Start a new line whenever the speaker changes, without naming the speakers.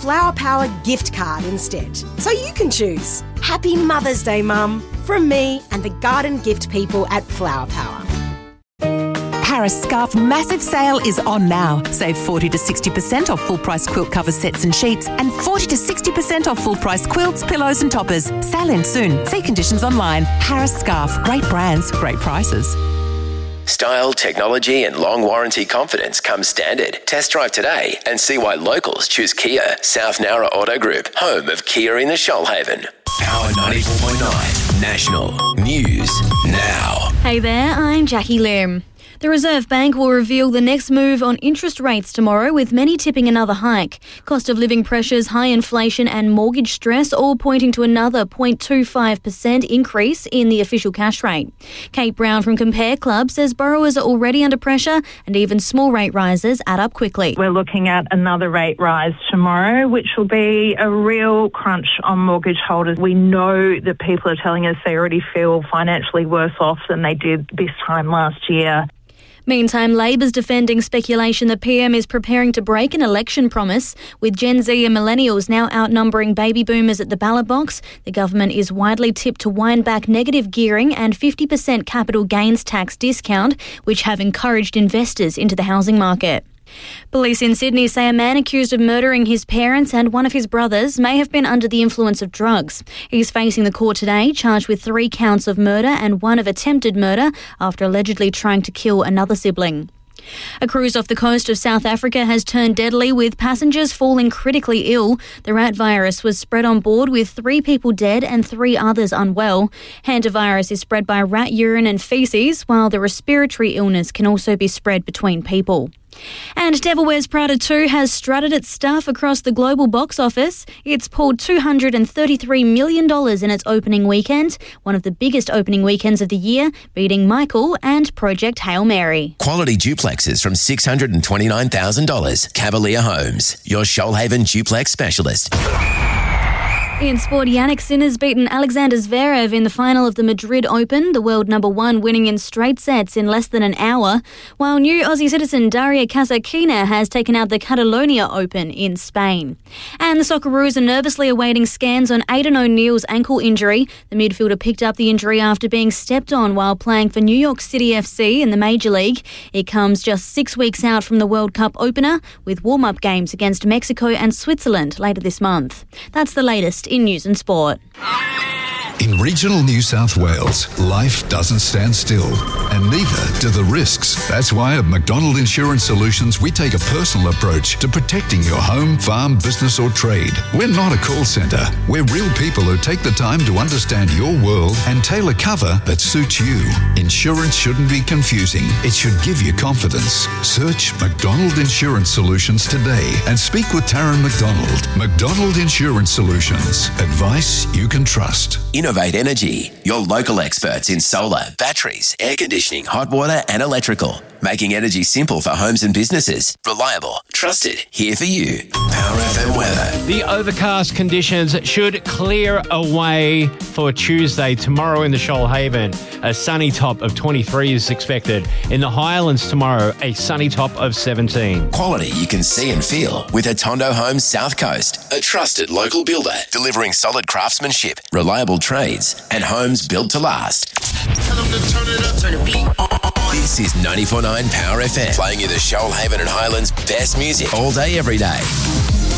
Flower Power gift card instead. So you can choose. Happy Mother's Day, Mum, from me and the garden gift people at Flower Power.
Harris Scarf massive sale is on now. Save 40 to 60% off full price quilt cover sets and sheets and 40 to 60% off full price quilts, pillows and toppers. Sale ends soon. See conditions online. Harris Scarf. Great brands, great prices.
Style, technology and long warranty confidence comes standard. Test drive today and see why locals choose Kia. South Nowra Auto Group, home of Kia in the Shoalhaven. Power 94.9 National News Now.
Hey there, I'm Jackie Lim. The Reserve Bank will reveal the next move on interest rates tomorrow, with many tipping another hike. Cost of living pressures, high inflation and mortgage stress all pointing to another 0.25% increase in the official cash rate. Kate Brown from Compare Club says borrowers are already under pressure and even small rate rises add up quickly.
We're looking at another rate rise tomorrow, which will be a real crunch on mortgage holders. We know that people are telling us they already feel financially worse off than they did this time last year.
Meantime, Labor's defending speculation the PM is preparing to break an election promise. With Gen Z and millennials now outnumbering baby boomers at the ballot box, the government is widely tipped to wind back negative gearing and 50% capital gains tax discount, which have encouraged investors into the housing market. Police in Sydney say a man accused of murdering his parents and one of his brothers may have been under the influence of drugs. He's facing the court today, charged with 3 counts of murder and 1 of attempted murder after allegedly trying to kill another sibling. A cruise off the coast of South Africa has turned deadly, with passengers falling critically ill. The rat virus was spread on board, with 3 people dead and 3 others unwell. Hantavirus is spread by rat urine and faeces, while the respiratory illness can also be spread between people. And Devil Wears Prada 2 has strutted its stuff across the global box office. It's pulled $233 million in its opening weekend, one of the biggest opening weekends of the year, beating Michael and Project Hail Mary.
Quality duplexes from $629,000. Cavalier Homes, your Shoalhaven duplex specialist.
In sport, Yannick Sinner's beaten Alexander Zverev in the final of the Madrid Open, the world number 1 winning in straight sets in less than an hour, while new Aussie citizen Daria Kasatkina has taken out the Catalonia Open in Spain. And the Socceroos are nervously awaiting scans on Aidan O'Neill's ankle injury. The midfielder picked up the injury after being stepped on while playing for New York City FC in the Major League. It comes just 6 weeks out from the World Cup opener, with warm-up games against Mexico and Switzerland later this month. That's the latest in news and sport.
In regional New South Wales, life doesn't stand still, and neither do the risks. That's why at McDonald Insurance Solutions, we take a personal approach to protecting your home, farm, business or trade. We're not a call centre. We're real people who take the time to understand your world and tailor cover that suits you. Insurance shouldn't be confusing. It should give you confidence. Search McDonald Insurance Solutions today and speak with Taryn McDonald. McDonald Insurance Solutions. Advice you can trust.
Innovate Energy, your local experts in solar, batteries, air conditioning, hot water and electrical. Making energy simple for homes and businesses. Reliable, trusted, here for you. Power FM weather.
The overcast conditions should clear away for Tuesday. Tomorrow in the Shoalhaven, a sunny top of 23 is expected. In the Highlands tomorrow, a sunny top of 17.
Quality you can see and feel with Atondo Homes South Coast. A trusted local builder delivering solid craftsmanship, reliable trades and homes built to last.
Tell them to turn it up, turn the beat on.
This is 94.9 Power FM, playing you the Shoalhaven and Highlands best music all day, every day.